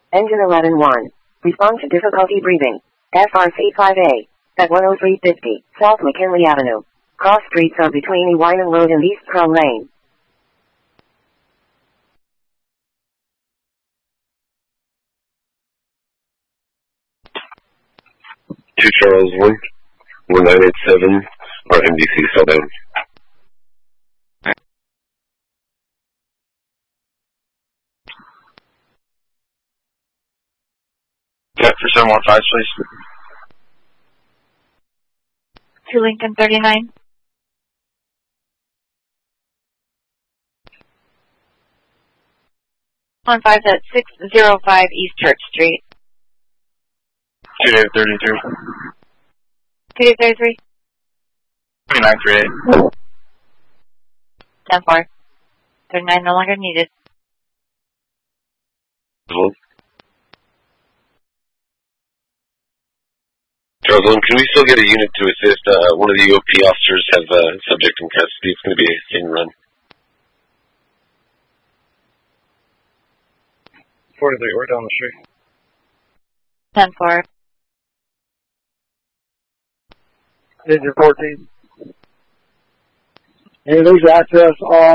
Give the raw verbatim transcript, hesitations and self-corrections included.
Engine eleven one. Respond to difficulty breathing. F R C five A. At one oh three fifty, South McKinley Avenue. Cross streets are between Ewine and Road and East Crown Lane. Two Charles one, one nine eight seven, or M D C still down. Yeah, for seven one five, please. To Lincoln thirty-nine. One five at six oh five East Church Street. Two Dave thirty-two. Two Dave thirty-three. Twenty-nine three eight. Ten four. Thirty-nine no longer needed. Hello? Charles one, can we still get a unit to assist? Uh, one of the U O P officers have a uh, subject in custody. It's going to be a hit and run. forty-three, we're down the street. Ten four. Engine fourteen. Hey, lose access on